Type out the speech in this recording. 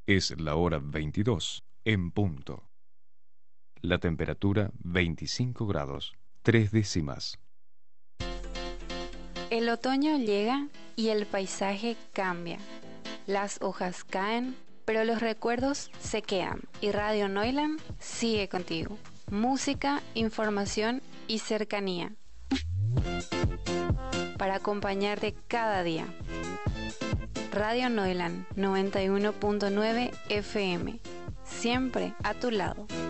Es la hora 22 en punto. La temperatura 25 grados, 3 décimas. El otoño llega y el paisaje cambia. Las hojas caen, pero los recuerdos se quedan. Y Radio Neuland sigue contigo. Música, información y cercanía. Para acompañarte cada día. Radio Neuland 91.9 FM. Siempre a tu lado.